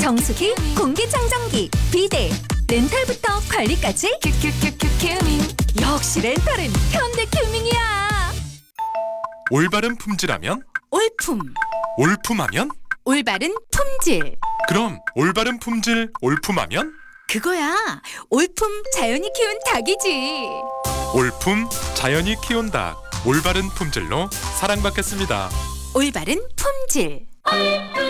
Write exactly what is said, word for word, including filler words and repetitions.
정수기, 공기청정기, 비데, 렌탈부터 관리까지 큐큐큐큐 큐밍. 역시 렌탈은 현대큐밍이야. 올바른 품질하면? 올품. 올품하면? 올바른 품질. 그럼 올바른 품질 올품하면? 그거야. 올품 자연이 키운 닭이지. 올품 자연이 키운 닭. 올바른 품질로 사랑받겠습니다. 올바른 품질.